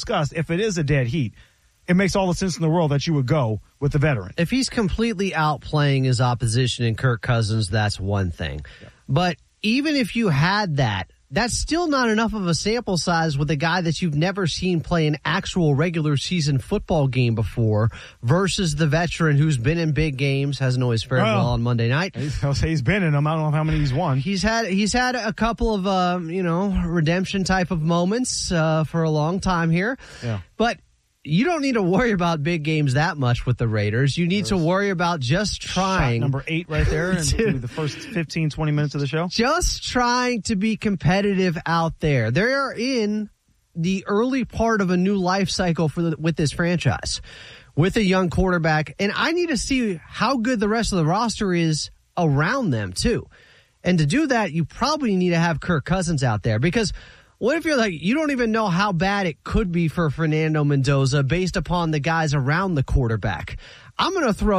discussed, if it is a dead heat, it makes all the sense in the world that you would go with the veteran. If he's completely outplaying his opposition in Kirk Cousins, that's one thing. Yeah. But even if you had that, that's still not enough of a sample size with a guy that you've never seen play an actual regular season football game before versus the veteran who's been in big games, hasn't always fared well on Monday night. I'll say he's been in them. I don't know how many he's won. He's had a couple of, redemption type of moments for a long time here. Yeah. But you don't need to worry about big games that much with the Raiders. You need to worry about just trying. Shot number 8 right there in the first 15, 20 minutes of the show. Just trying to be competitive out there. They're in the early part of a new life cycle with this franchise, with a young quarterback. And I need to see how good the rest of the roster is around them, too. And to do that, you probably need to have Kirk Cousins out there, because what if you're like, you don't even know how bad it could be for Fernando Mendoza based upon the guys around the quarterback? I'm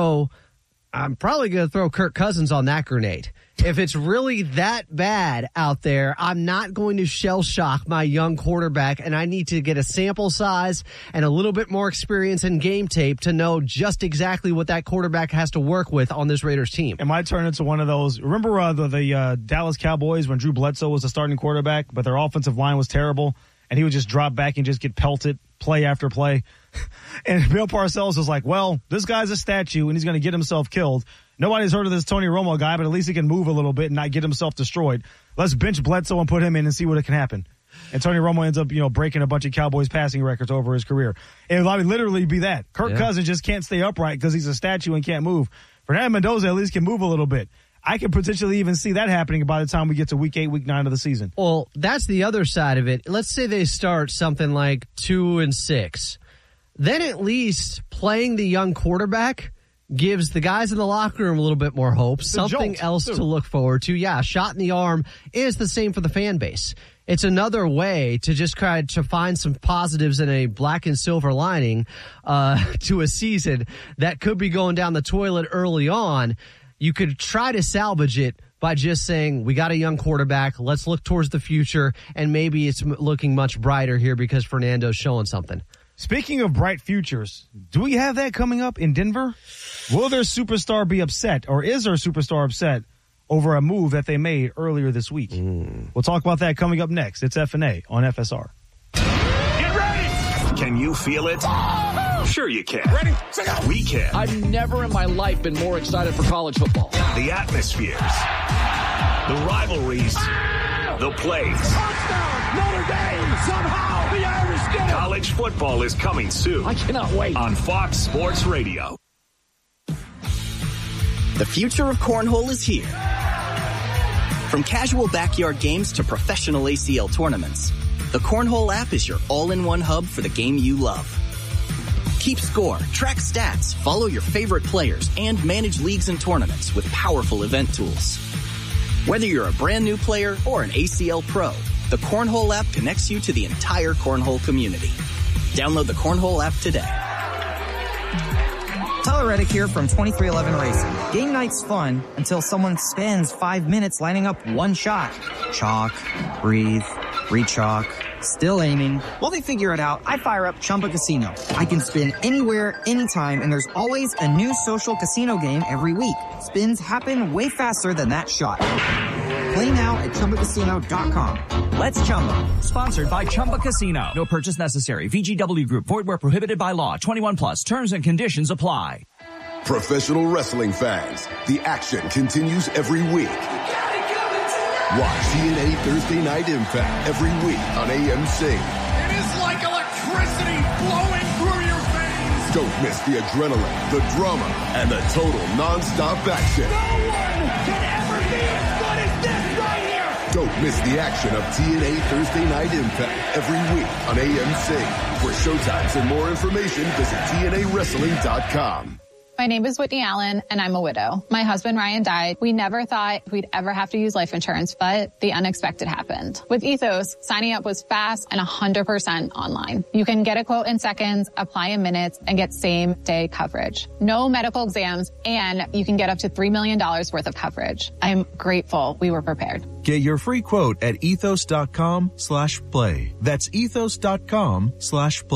probably going to throw Kirk Cousins on that grenade. If it's really that bad out there, I'm not going to shell shock my young quarterback, and I need to get a sample size and a little bit more experience in game tape to know just exactly what that quarterback has to work with on this Raiders team. It might turn into one of those. Remember the Dallas Cowboys when Drew Bledsoe was the starting quarterback, but their offensive line was terrible, and he would just drop back and just get pelted play after play. And Bill Parcells was like, well, this guy's a statue, and he's going to get himself killed. Nobody's heard of this Tony Romo guy, but at least he can move a little bit and not get himself destroyed. Let's bench Bledsoe and put him in and see what can happen. And Tony Romo ends up, breaking a bunch of Cowboys passing records over his career. It would literally be that. Kirk Cousins just can't stay upright because he's a statue and can't move. Fernando Mendoza at least can move a little bit. I can potentially even see that happening by the time we get to week 8, week 9 of the season. Well, that's the other side of it. Let's say they start something like 2-6. Then at least playing the young quarterback gives the guys in the locker room a little bit more hope, something else to look forward to. Yeah, a shot in the arm is the same for the fan base. It's another way to just try to find some positives in a black and silver lining to a season that could be going down the toilet early on. You could try to salvage it by just saying, we got a young quarterback, let's look towards the future, and maybe it's looking much brighter here because Fernando's showing something. Speaking of bright futures, do we have that coming up in Denver? Will their superstar be upset, or is their superstar upset over a move that they made earlier this week? We'll talk about that coming up next. It's F&A on FSR. Get ready! Can you feel it? Sure you can. Ready? We can. I've never in my life been more excited for college football. The atmospheres, the rivalries, the plays. Touchdown, Notre Dame, somehow the Irish get it. College football is coming soon. I cannot wait. On Fox Sports Radio. The future of cornhole is here. From casual backyard games to professional ACL tournaments, the Cornhole app is your all-in-one hub for the game you love. Keep score, track stats, follow your favorite players, and manage leagues and tournaments with powerful event tools. Whether you're a brand new player or an ACL pro, the Cornhole app connects you to the entire cornhole community. Download the Cornhole app today. Tyler Reddick here from 2311 Racing. Game night's fun until someone spends 5 minutes lining up one shot. Chalk, breathe, re-chalk, still aiming. While they figure it out, I fire up Chumba Casino. I can spin anywhere, anytime, and there's always a new social casino game every week. Spins happen way faster than that shot. Play now at ChumbaCasino.com. Let's Chumba. Sponsored by Chumba Casino. No purchase necessary. VGW Group. Void where prohibited by law. 21 plus. Terms and conditions apply. Professional wrestling fans, the action continues every week. Watch TNA Thursday Night Impact every week on AMC. It is like electricity flowing through your veins. Don't miss the adrenaline, the drama, and the total non-stop action. No one can ever be as good as this right here. Don't miss the action of TNA Thursday Night Impact every week on AMC. For showtimes and more information, visit TNAWrestling.com. My name is Whitney Allen, and I'm a widow. My husband, Ryan, died. We never thought we'd ever have to use life insurance, but the unexpected happened. With Ethos, signing up was fast and 100% online. You can get a quote in seconds, apply in minutes, and get same-day coverage. No medical exams, and you can get up to $3 million worth of coverage. I'm grateful we were prepared. Get your free quote at ethos.com/play. That's ethos.com/play.